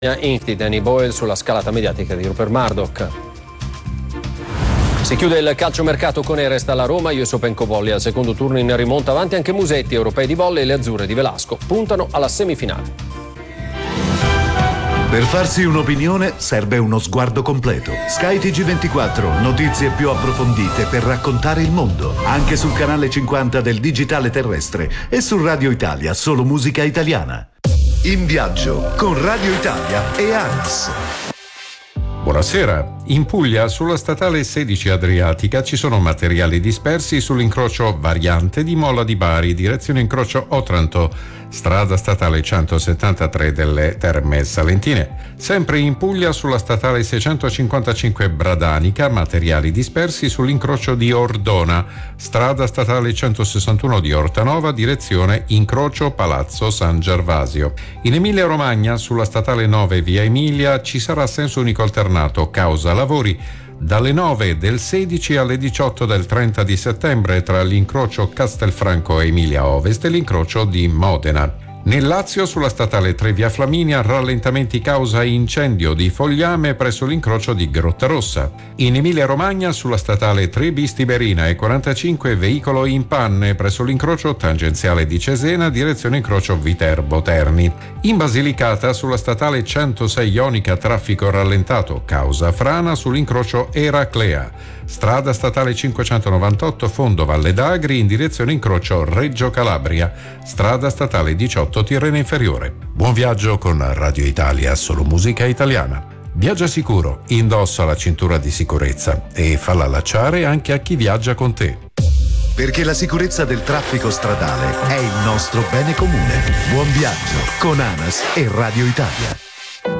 Inc. di Danny Boyle sulla scalata mediatica di Rupert Murdoch. Si chiude il calciomercato con Erest alla Roma, US Open Cobolli al secondo turno in rimonta, avanti anche Musetti, europei di volley e le azzurre di Velasco puntano alla semifinale. Per farsi un'opinione serve uno sguardo completo. Sky TG24, notizie più approfondite per raccontare il mondo, anche sul canale 50 del digitale terrestre e su Radio Italia, solo musica italiana. In viaggio con Radio Italia e ANAS. Buonasera. In Puglia, sulla statale 16 Adriatica, ci sono materiali dispersi sull'incrocio variante di Molla di Bari, direzione incrocio Otranto, strada statale 173 delle Terme Salentine. Sempre in Puglia, sulla statale 655 Bradanica, materiali dispersi sull'incrocio di Ordona, strada statale 161 di Ortanova, direzione incrocio Palazzo San Gervasio. In Emilia Romagna, sulla statale 9 via Emilia, ci sarà senso unico alternato causa lavori dalle 9 del 16 alle 18 del 30 di settembre tra l'incrocio Castelfranco Emilia Ovest e l'incrocio di Modena. Nel Lazio, sulla statale 3 via Flaminia, rallentamenti causa incendio di fogliame presso l'incrocio di Grottarossa. In Emilia Romagna, sulla statale 3 bis Tiberina e 45 veicolo in panne presso l'incrocio tangenziale di Cesena, direzione incrocio Viterbo Terni. In Basilicata, sulla statale 106 Ionica, traffico rallentato causa frana sull'incrocio Eraclea. Strada statale 598 Fondo Valle d'Agri in direzione incrocio Reggio Calabria. Strada statale 18 Tirrena Inferiore. Buon viaggio con Radio Italia, solo musica italiana. Viaggia sicuro, indossa la cintura di sicurezza e falla allacciare anche a chi viaggia con te. Perché la sicurezza del traffico stradale è il nostro bene comune. Buon viaggio con ANAS e Radio Italia.